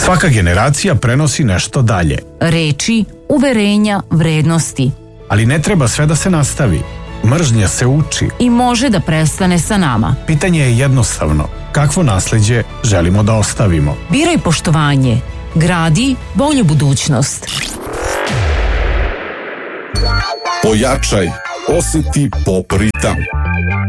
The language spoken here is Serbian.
Svaka generacija prenosi nešto dalje. Reči, uverenja, vrednosti. Ali ne treba sve da se nastavi. Mržnja se uči. I može da prestane sa nama. Pitanje je jednostavno. Kakvo nasleđe želimo da ostavimo? Biraj poštovanje. Gradi bolju budućnost. Pojačaj, osjeti pop ritam.